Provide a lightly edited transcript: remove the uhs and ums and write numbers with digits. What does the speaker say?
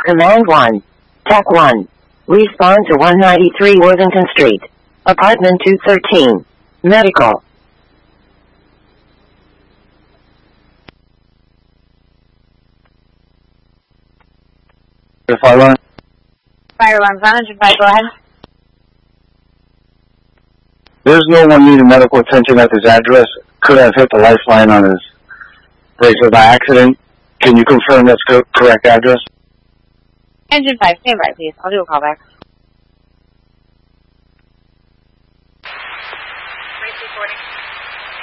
Command 1. Tech 1. Respond to 193 Worthington Street. Apartment 213. Medical. Fire alarm. Fire alarm 105, go ahead. There's no one needing medical attention at this address. Could have hit the lifeline on his razor by accident. Can you confirm that's correct address? Engine 5, stand by, please. I'll do a call back.